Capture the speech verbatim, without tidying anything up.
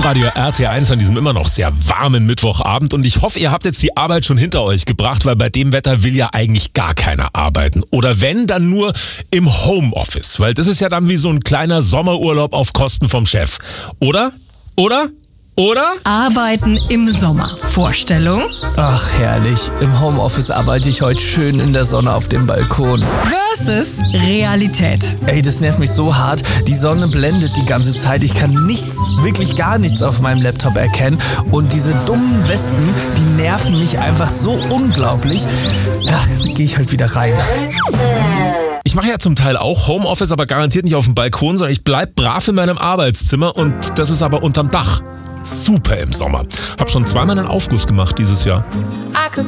Hitradio R T eins an diesem immer noch sehr warmen Mittwochabend und ich hoffe, ihr habt jetzt die Arbeit schon hinter euch gebracht, weil bei dem Wetter will ja eigentlich gar keiner arbeiten. Oder wenn, dann nur im Homeoffice, weil das ist ja dann wie so ein kleiner Sommerurlaub auf Kosten vom Chef. Oder? Oder? Oder? Arbeiten im Sommer. Vorstellung? Ach, herrlich. Im Homeoffice arbeite ich heute schön in der Sonne auf dem Balkon. Versus Realität. Ey, das nervt mich so hart. Die Sonne blendet die ganze Zeit. Ich kann nichts, wirklich gar nichts auf meinem Laptop erkennen. Und diese dummen Wespen, die nerven mich einfach so unglaublich. Ja, gehe ich halt wieder rein. Ich mache ja zum Teil auch Homeoffice, aber garantiert nicht auf dem Balkon, sondern ich bleib brav in meinem Arbeitszimmer und das ist aber unterm Dach. Super im Sommer. Hab schon zweimal einen Aufguss gemacht dieses Jahr.